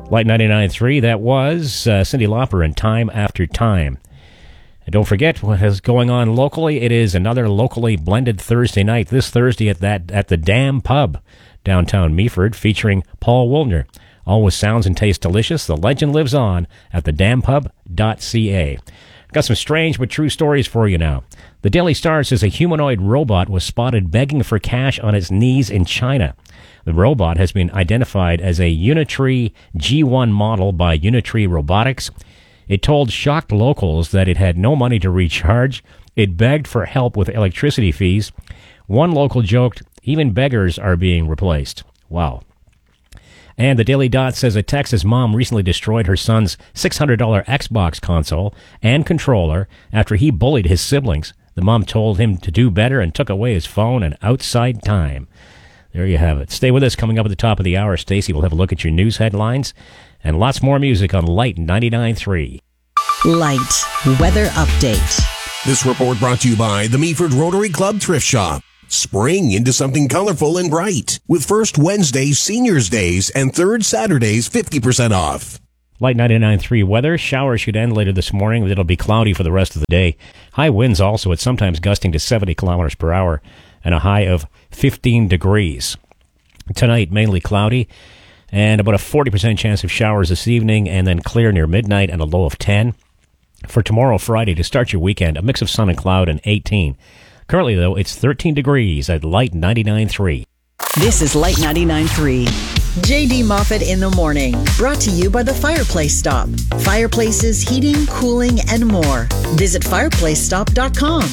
Light 99.3, that was Cyndi Lauper and Time After Time. And don't forget what is going on locally. It is another locally blended Thursday night, this Thursday at the Dam Pub, downtown Meaford, featuring Paul Woolner. Always sounds and tastes delicious. The legend lives on at thedampub.ca. Got some strange but true stories for you now. The Daily Star says a humanoid robot was spotted begging for cash on its knees in China. The robot has been identified as a Unitree G1 model by Unitree Robotics. It told shocked locals that it had no money to recharge. It begged for help with electricity fees. One local joked, even beggars are being replaced. Wow. And the Daily Dot says a Texas mom recently destroyed her son's $600 Xbox console and controller after he bullied his siblings. The mom told him to do better and took away his phone and outside time. There you have it. Stay with us. Coming up at the top of the hour, Stacy will have a look at your news headlines and lots more music on Light 99.3. Light Weather Update. This report brought to you by the Meaford Rotary Club Thrift Shop. Spring into something colorful and bright with first Wednesdays, Seniors Days, and third Saturdays, 50% off. Light 99.3 weather. Showers should end later this morning. It'll be cloudy for the rest of the day. High winds also, at sometimes gusting to 70 kilometers per hour and a high of 15 degrees. Tonight, mainly cloudy and about a 40% chance of showers this evening and then clear near midnight and a low of 10. For tomorrow, Friday, to start your weekend, a mix of sun and cloud and 18. Currently, though, it's 13 degrees at Light 99.3. This is Light 99.3. J.D. Moffat in the morning. Brought to you by the Fireplace Stop. Fireplaces, heating, cooling, and more. Visit fireplacestop.com.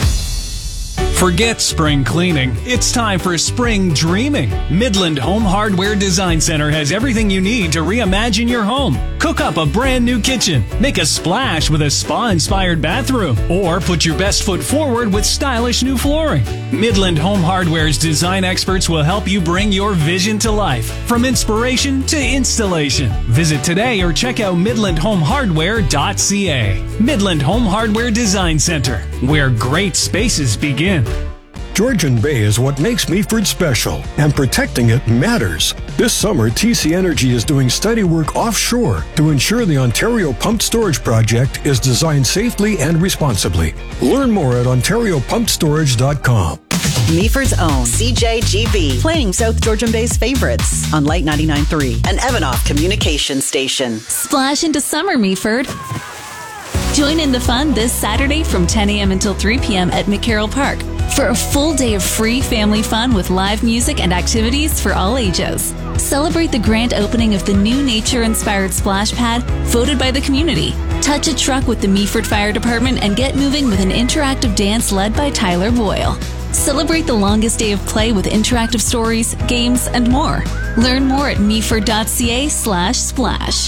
Forget spring cleaning. It's time for spring dreaming. Midland Home Hardware Design Center has everything you need to reimagine your home. Cook up a brand new kitchen. Make a splash with a spa-inspired bathroom. Or put your best foot forward with stylish new flooring. Midland Home Hardware's design experts will help you bring your vision to life. From inspiration to installation. Visit today or check out midlandhomehardware.ca. Midland Home Hardware Design Center, where great spaces begin. Georgian Bay is what makes Meaford special, and protecting it matters. This summer, TC Energy is doing study work offshore to ensure the Ontario Pumped Storage Project is designed safely and responsibly. Learn more at OntarioPumpedStorage.com. Meaford's own CJGB, playing South Georgian Bay's favorites on Light 99.3, an Evanoff communication station. Splash into summer, Meaford. Join in the fun this Saturday from 10 a.m. until 3 p.m. at McCarroll Park for a full day of free family fun with live music and activities for all ages. Celebrate the grand opening of the new nature-inspired splash pad voted by the community. Touch a truck with the Meaford Fire Department and get moving with an interactive dance led by Tyler Boyle. Celebrate the longest day of play with interactive stories, games, and more. Learn more at meaford.ca/splash.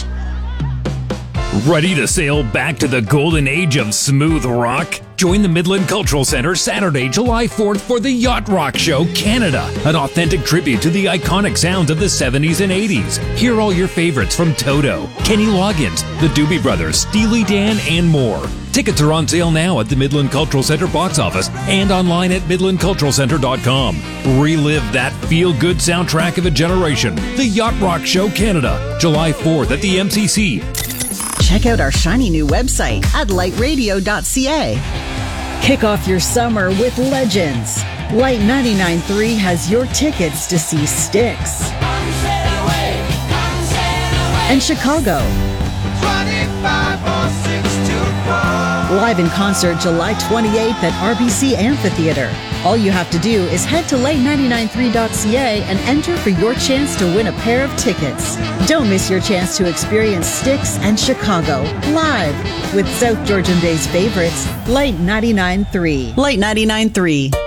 Ready to sail back to the golden age of smooth rock? Join the Midland Cultural Center Saturday, July 4th for the Yacht Rock Show Canada, an authentic tribute to the iconic sounds of the 70s and 80s. Hear all your favorites from Toto, Kenny Loggins, the Doobie Brothers, Steely Dan, and more. Tickets are on sale now at the Midland Cultural Center box office and online at midlandculturalcenter.com. Relive that feel-good soundtrack of a generation, the Yacht Rock Show Canada, July 4th at the MCC. Check out our shiny new website at lightradio.ca. Kick off your summer with legends. Light 99.3 has your tickets to see Styx and Chicago. Live in concert July 28th at RBC Amphitheater. All you have to do is head to light993.ca and enter for your chance to win a pair of tickets. Don't miss your chance to experience Styx and Chicago live with South Georgian Bay's favorites, Light 99.3. Light 99.3.